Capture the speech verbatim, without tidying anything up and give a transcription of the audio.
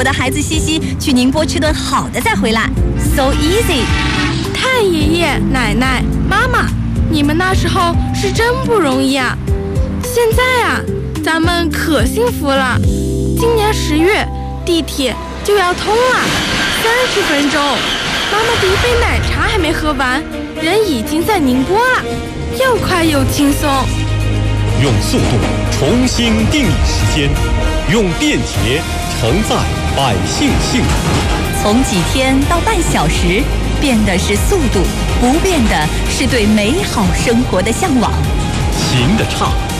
我的孩子西西去宁波吃顿好的再回来 ，so easy。 太爷爷、奶奶、妈妈，你们那时候是真不容易啊！现在啊，咱们可幸福了。今年十月，地铁就要通了，三十分钟，妈妈第一杯奶茶还没喝完，人已经在宁波了，又快又轻松。 用速度重新定义时间，用便捷承载百姓幸福。 从几天到半小时，变的是速度，不变的是对美好生活的向往。 行得差